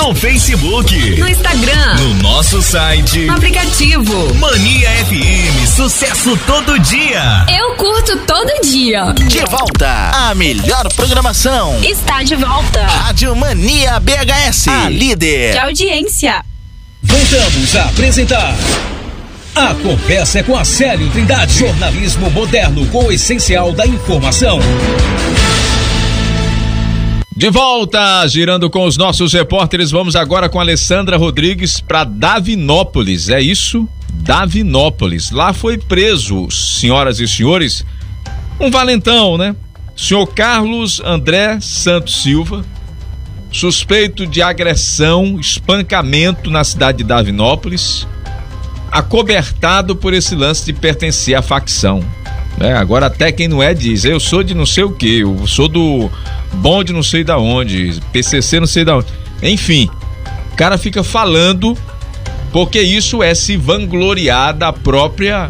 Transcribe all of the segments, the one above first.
no Facebook, no Instagram, no nosso site, no aplicativo. Mania FM, sucesso todo dia. Eu curto todo dia. De volta, a melhor programação. Está de volta. Rádio Mania BHS, a líder de audiência. Voltamos a apresentar A Conversa é com a Célio Trindade. Jornalismo moderno com o essencial da informação. De volta, girando com os nossos repórteres, vamos agora com a Alessandra Rodrigues para Davinópolis, é isso? Davinópolis, lá foi preso, senhoras e senhores, um valentão, né? Senhor Carlos André Santos Silva, suspeito de agressão, espancamento na cidade de Davinópolis, acobertado por esse lance de pertencer à facção. Agora até quem não é diz, eu sou de não sei o que, eu sou do bonde não sei da onde, PCC não sei da onde, enfim, o cara fica falando porque isso é se vangloriar da própria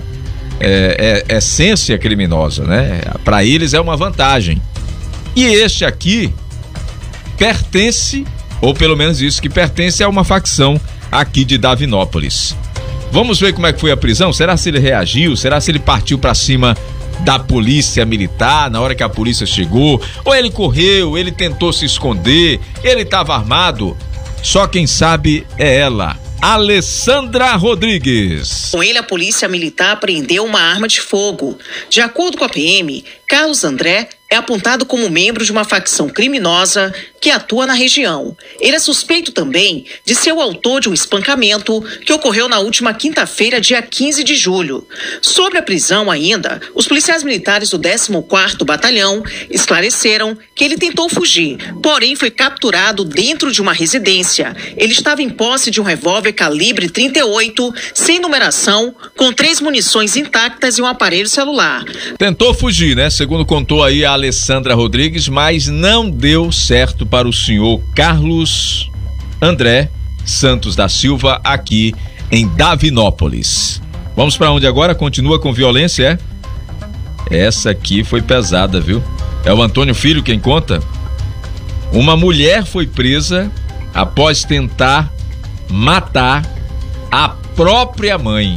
essência criminosa, né? Para eles é uma vantagem. E este aqui pertence, ou pelo menos isso que pertence a uma facção aqui de Davinópolis. Vamos ver como é que foi a prisão. Será se ele reagiu? Será se ele partiu pra cima da polícia militar na hora que a polícia chegou? Ou ele correu, ele tentou se esconder, ele estava armado? Só quem sabe é ela, Alessandra Rodrigues. Com ele, a polícia militar apreendeu uma arma de fogo. De acordo com a PM, Carlos André é apontado como membro de uma facção criminosa que atua na região. Ele é suspeito também de ser o autor de um espancamento que ocorreu na última quinta-feira, dia 15 de julho. Sobre a prisão ainda, os policiais militares do 14º Batalhão esclareceram que ele tentou fugir, porém foi capturado dentro de uma residência. Ele estava em posse de um revólver calibre 38, sem numeração, com 3 munições intactas e um aparelho celular. Tentou fugir, né? Segundo contou aí a Alessandra Rodrigues, mas não deu certo para o senhor Carlos André Santos da Silva aqui em Davinópolis. Vamos para onde agora? Continua com violência, é? Essa aqui foi pesada, viu? É o Antônio Filho quem conta. Uma mulher foi presa após tentar matar a própria mãe.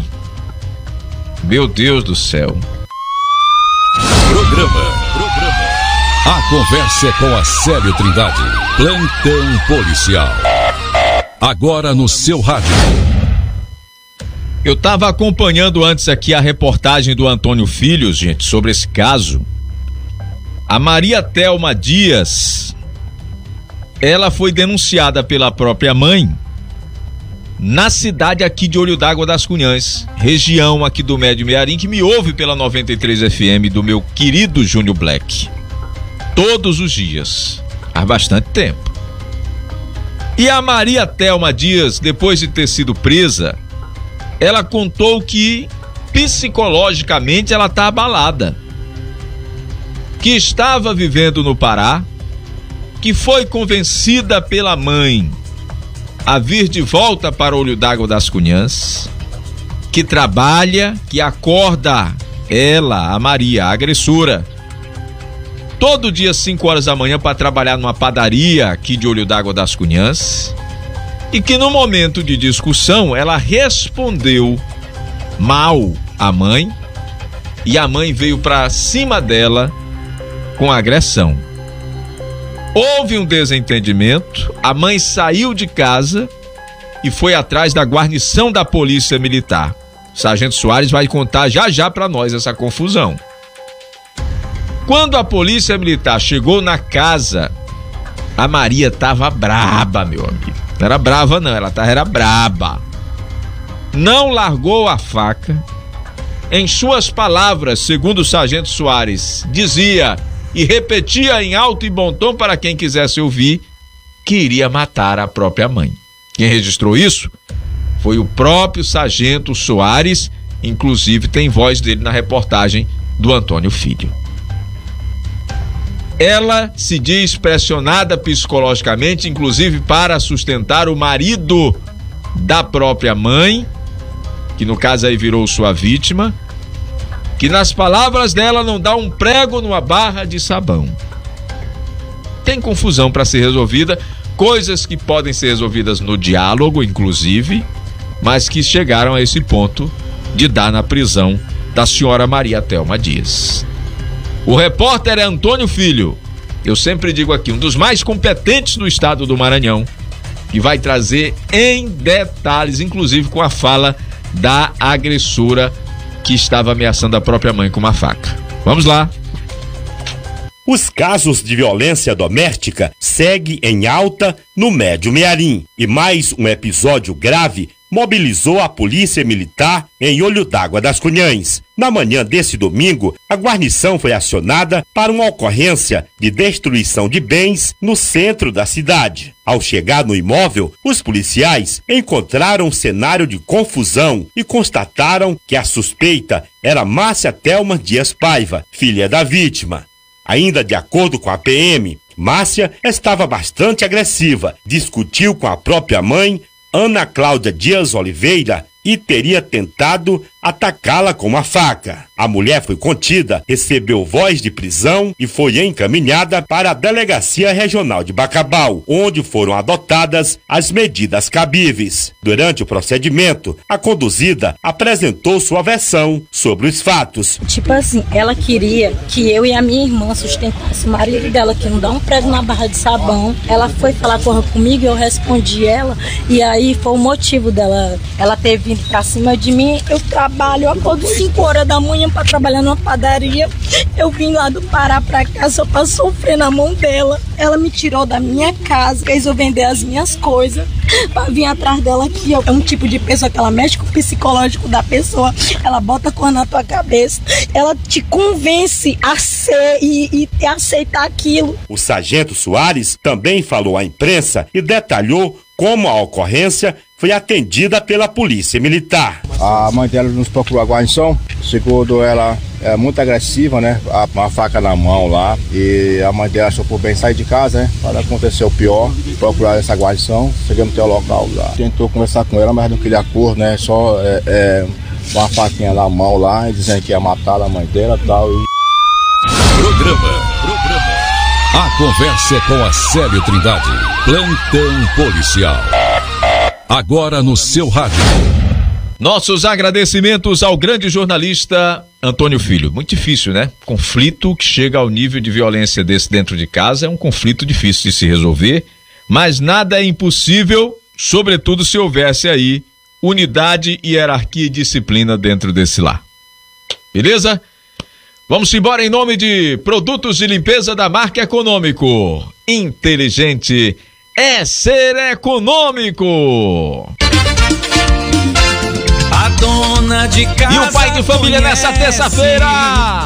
Meu Deus do céu. Programa. A Conversa é com a Célio Trindade. Plantão policial. Agora no seu rádio. Eu estava acompanhando antes aqui a reportagem do Antônio Filho, gente, sobre esse caso. A Maria Thelma Dias, ela foi denunciada pela própria mãe na cidade aqui de Olho d'Água das Cunhãs, região aqui do Médio Mearim, que me ouve pela 93 FM do meu querido Júnior Black. Todos os dias, há bastante tempo. E a Maria Thelma Dias, depois de ter sido presa, ela contou que psicologicamente ela está abalada, que estava vivendo no Pará, que foi convencida pela mãe a vir de volta para o Olho d'Água das Cunhãs, que trabalha, que acorda ela, a Maria, a agressora, todo dia 5 horas da manhã para trabalhar numa padaria aqui de Olho d'Água das Cunhãs, e que no momento de discussão ela respondeu mal à mãe e a mãe veio para cima dela com agressão. Houve um desentendimento, a mãe saiu de casa e foi atrás da guarnição da Polícia Militar. O Sargento Soares vai contar já já para nós essa confusão. Quando a Polícia Militar chegou na casa, a Maria tava braba, meu amigo. Não era brava não, ela era braba. Não largou a faca. Em suas palavras, segundo o Sargento Soares, dizia e repetia em alto e bom tom para quem quisesse ouvir, que iria matar a própria mãe. Quem registrou isso foi o próprio Sargento Soares, inclusive tem voz dele na reportagem do Antônio Filho. Ela se diz pressionada psicologicamente, inclusive para sustentar o marido da própria mãe, que no caso aí virou sua vítima, que nas palavras dela não dá um prego numa barra de sabão. Tem confusão para ser resolvida, coisas que podem ser resolvidas no diálogo, inclusive, mas que chegaram a esse ponto de dar na prisão da senhora Maria Thelma Dias. O repórter é Antônio Filho, eu sempre digo aqui, um dos mais competentes no estado do Maranhão, que vai trazer em detalhes, inclusive com a fala da agressora que estava ameaçando a própria mãe com uma faca. Vamos lá. Os casos de violência doméstica seguem em alta no Médio Mearim e mais um episódio grave mobilizou a Polícia Militar em Olho d'Água das Cunhães. Na manhã desse domingo, a guarnição foi acionada para uma ocorrência de destruição de bens no centro da cidade. Ao chegar no imóvel, os policiais encontraram um cenário de confusão e constataram que a suspeita era Márcia Thelma Dias Paiva, filha da vítima. Ainda de acordo com a PM, Márcia estava bastante agressiva, discutiu com a própria mãe, Ana Cláudia Dias Oliveira, e teria tentado atacá-la com uma faca. A mulher foi contida, recebeu voz de prisão e foi encaminhada para a Delegacia Regional de Bacabal, onde foram adotadas as medidas cabíveis. Durante o procedimento, a conduzida apresentou sua versão sobre os fatos. Tipo assim, ela queria que eu e a minha irmã sustentasse o marido dela, que não dá um prego na barra de sabão. Ela foi falar comigo e eu respondi ela, e aí foi o motivo dela, ela ter vindo pra cima de mim. Eu trabalho, acordo 5 horas da manhã pra trabalhar numa padaria. Eu vim lá do Pará pra cá só pra sofrer na mão dela. Ela me tirou da minha casa, fez eu vender as minhas coisas pra vir atrás dela aqui. É um tipo de pessoa que ela mexe com o psicológico da pessoa, ela bota cor na tua cabeça, ela te convence a ser e aceitar aquilo. O sargento Soares também falou à imprensa e detalhou como a ocorrência foi atendida pela Polícia Militar. A mãe dela nos procurou a guarnição, segundo ela é muito agressiva, né? Uma faca na mão lá, e a mãe dela achou por bem sair de casa, né? Para acontecer o pior, procurar essa guarnição, chegamos até o local lá. Tentou conversar com ela, mas não queria acordo, né? Só uma faquinha na mão lá, dizendo que ia matar a mãe dela e tal. Programa. A conversa é com a Célio Trindade. Plantão policial. Agora no seu rádio. Nossos agradecimentos ao grande jornalista Antônio Filho. Muito difícil, né? Conflito que chega ao nível de violência desse dentro de casa é um conflito difícil de se resolver, mas nada é impossível, sobretudo se houvesse aí unidade, hierarquia e disciplina dentro desse lar. Beleza? Vamos embora em nome de Produtos de Limpeza da Marca Econômico. Inteligente é ser econômico. A dona de casa. E o pai de família nessa terça-feira.